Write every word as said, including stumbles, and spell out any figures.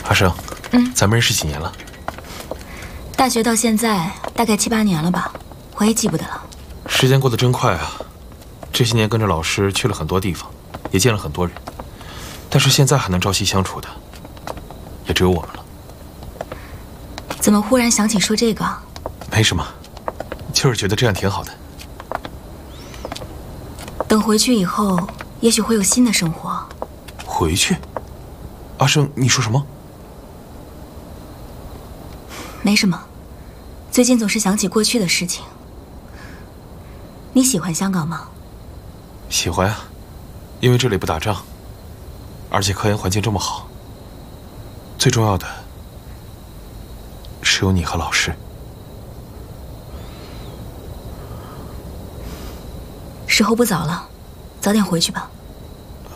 阿生， 嗯， 咱们认识几年了？ 大学到现在大概七八年了吧，我也记不得了。 时间过得真快啊！这些年跟着老师去了很多地方，也见了很多人，但是现在还能朝夕相处的，也只有我们了。 怎么忽然想起说这个？ 没什么，就是觉得这样挺好的。 等回去以后，也许会有新的生活。 回去？阿生，你说什么？ 没什么，最近总是想起过去的事情。你喜欢香港吗？ 喜欢啊，因为这里不打仗，而且科研环境这么好。最重要的是有你和老师。 时候不早了，早点回去吧。